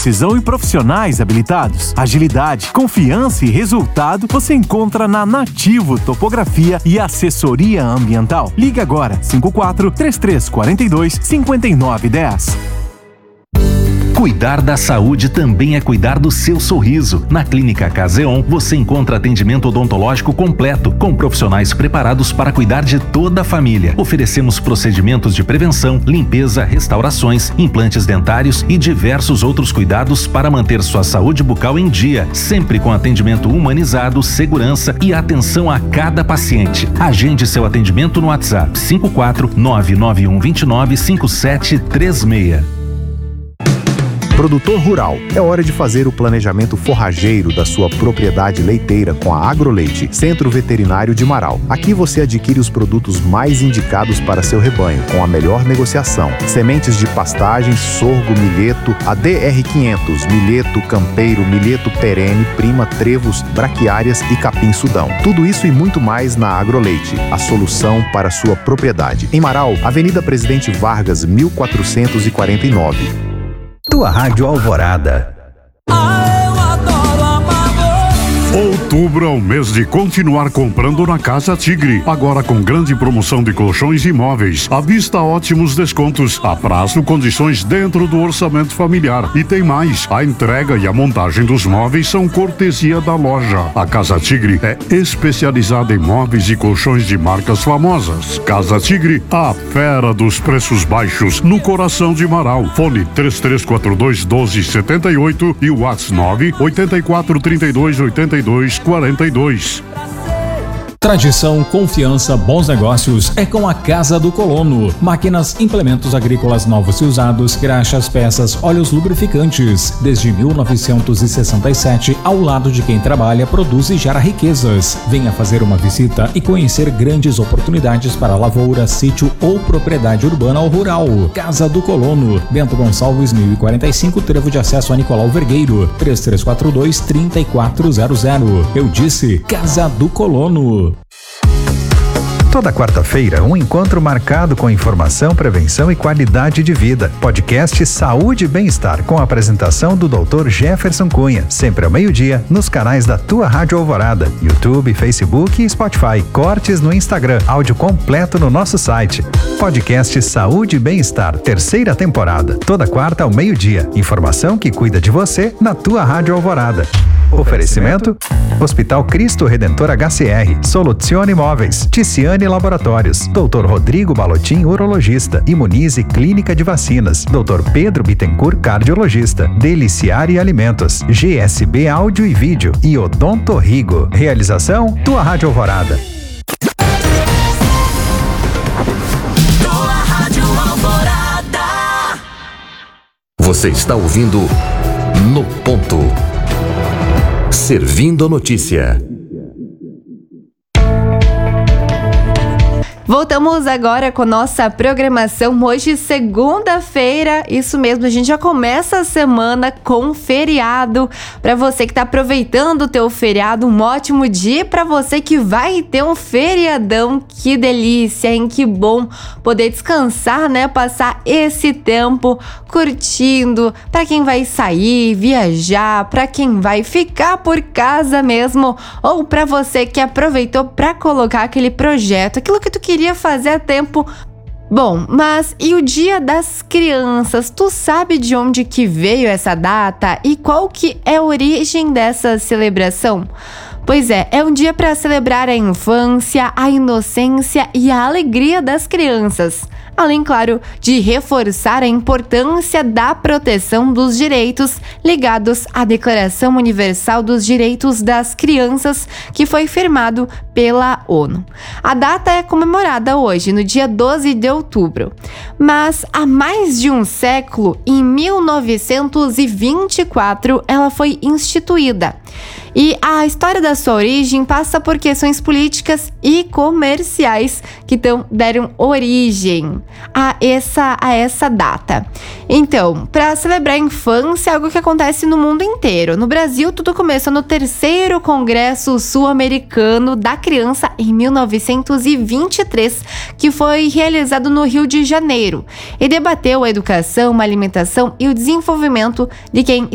precisão e profissionais habilitados. Agilidade, confiança e resultado você encontra na Nativo Topografia e Assessoria Ambiental. Liga agora, 54-3342-5910. Cuidar da saúde também é cuidar do seu sorriso. Na Clínica Caseon, você encontra atendimento odontológico completo, com profissionais preparados para cuidar de toda a família. Oferecemos procedimentos de prevenção, limpeza, restaurações, implantes dentários e diversos outros cuidados para manter sua saúde bucal em dia, sempre com atendimento humanizado, segurança e atenção a cada paciente. Agende seu atendimento no WhatsApp 54991295736. Produtor rural, é hora de fazer o planejamento forrageiro da sua propriedade leiteira com a Agroleite, Centro Veterinário de Marau. Aqui você adquire os produtos mais indicados para seu rebanho, com a melhor negociação. Sementes de pastagem, sorgo, milheto, a DR500, milheto campeiro, milheto perene, prima, trevos, braquiárias e capim-sudão. Tudo isso e muito mais na Agroleite, a solução para sua propriedade. Em Marau, Avenida Presidente Vargas, 1449. Tua Rádio Alvorada. Outubro é o mês de continuar comprando na Casa Tigre. Agora com grande promoção de colchões e móveis. À vista, ótimos descontos. A prazo, condições dentro do orçamento familiar. E tem mais. A entrega e a montagem dos móveis são cortesia da loja. A Casa Tigre é especializada em móveis e colchões de marcas famosas. Casa Tigre, a fera dos preços baixos, no coração de Marau. Fone 3342-1278 e o WhatsApp 984328242. Tradição, confiança, bons negócios é com a Casa do Colono. Máquinas, implementos agrícolas novos e usados, graxas, peças, óleos lubrificantes. Desde 1967, ao lado de quem trabalha, produz e gera riquezas. Venha fazer uma visita e conhecer grandes oportunidades para lavoura, sítio ou propriedade urbana ou rural. Casa do Colono, Bento Gonçalves 1045, trevo de acesso a Nicolau Vergueiro, 3342-3400. Eu disse Casa do Colono. Toda quarta-feira, um encontro marcado com informação, prevenção e qualidade de vida. Podcast Saúde e Bem-Estar, com a apresentação do Dr. Jefferson Cunha. Sempre ao meio-dia, nos canais da Tua Rádio Alvorada, YouTube, Facebook e Spotify. Cortes no Instagram, áudio completo no nosso site. Podcast Saúde e Bem-Estar, 3ª temporada. Toda quarta ao meio-dia. Informação que cuida de você na Tua Rádio Alvorada. Oferecimento: Hospital Cristo Redentor HCR, Soluzione Imóveis, Ticiane Laboratórios, Dr. Rodrigo Balotin, urologista, Imunize Clínica de Vacinas, Dr. Pedro Bittencourt, cardiologista, Deliciare Alimentos, GSB Áudio e Vídeo e Odonto Rigo. Realização: Tua Rádio Alvorada. Tua Rádio Alvorada. Você está ouvindo No Ponto. Servindo a notícia. Voltamos agora com nossa programação. Hoje, segunda-feira, isso mesmo, a gente já começa a semana com feriado. Para você que está aproveitando o teu feriado, um ótimo dia. Para você que vai ter um feriadão, que delícia, hein? Que bom poder descansar, né? Passar esse tempo curtindo. Para quem vai sair, viajar, para quem vai ficar por casa mesmo, ou para você que aproveitou para colocar aquele projeto, aquilo que tu queria fazer há tempo. Bom, mas e o Dia das Crianças? Tu sabe de onde que veio essa data e qual que é a origem dessa celebração? Pois é um dia para celebrar a infância, a inocência e a alegria das crianças. Além, claro, de reforçar a importância da proteção dos direitos ligados à Declaração Universal dos Direitos das Crianças, que foi firmado pela ONU. A data é comemorada hoje, no dia 12 de outubro. Mas há mais de um século, em 1924, ela foi instituída. E a história da sua origem passa por questões políticas e comerciais que deram origem a essa data. Então, para celebrar a infância, é algo que acontece no mundo inteiro. No Brasil, tudo começou no 3º Congresso Sul-Americano da Criança em 1923, que foi realizado no Rio de Janeiro, e debateu a educação, a alimentação e o desenvolvimento de quem